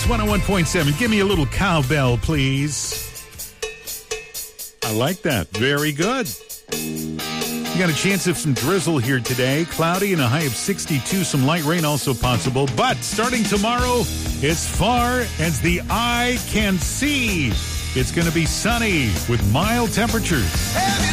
Hits 101.7. Give me a little cowbell, please. I like that. Very good. You got a chance of some drizzle here today. Cloudy and a high of 62. Some light rain also possible. But starting tomorrow, as far as the eye can see, it's going to be sunny with mild temperatures.